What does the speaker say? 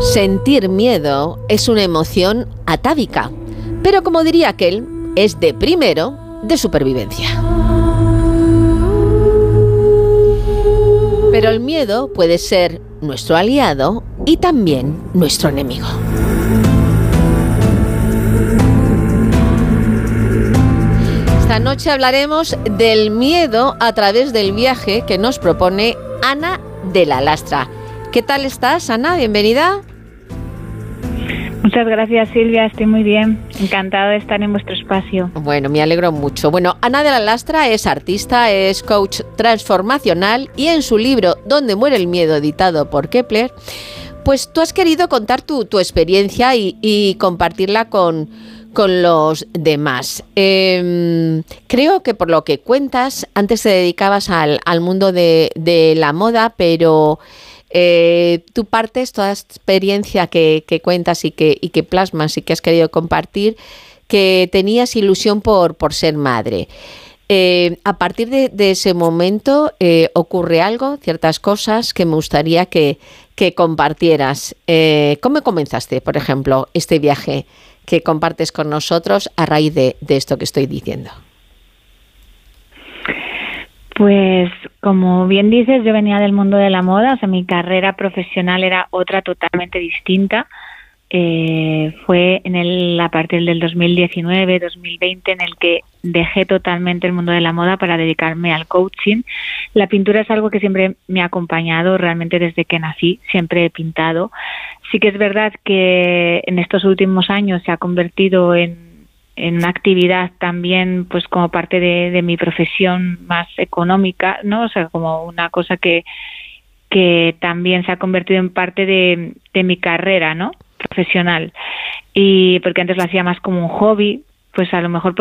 Sentir miedo es una emoción atávica, pero como diría aquel, es de primero de supervivencia. Pero el miedo puede ser nuestro aliado y también nuestro enemigo. Esta noche hablaremos del miedo a través del viaje que nos propone Ana de la Lastra. ¿Qué tal estás, Ana? Bienvenida. Muchas gracias, Silvia, estoy muy bien, encantada de estar en vuestro espacio. Bueno, me alegro mucho. Bueno, Ana de la Lastra es artista, es coach transformacional y en su libro ¿Dónde muere el miedo?, editado por Kepler, pues tú has querido contar tu experiencia y compartirla con los demás. Creo que por lo que cuentas, antes te dedicabas al mundo de la moda, pero tú partes toda esta experiencia que cuentas y que plasmas y que has querido compartir, que tenías ilusión por ser madre. A partir de ese momento ocurre algo, ciertas cosas que me gustaría que compartieras. ¿Cómo comenzaste, por ejemplo, este viaje que compartes con nosotros a raíz de esto que estoy diciendo? Pues, como bien dices, yo venía del mundo de la moda, o sea, mi carrera profesional era otra totalmente distinta. Fue a partir del 2019-2020 en el que dejé totalmente el mundo de la moda para dedicarme al coaching. La pintura es algo que siempre me ha acompañado realmente desde que nací, siempre he pintado. Sí que es verdad que en estos últimos años se ha convertido en una actividad también, pues como parte de mi profesión más económica, ¿no? O sea, como una cosa que también se ha convertido en parte de mi carrera, ¿no?, profesional. Y porque antes lo hacía más como un hobby, pues a lo mejor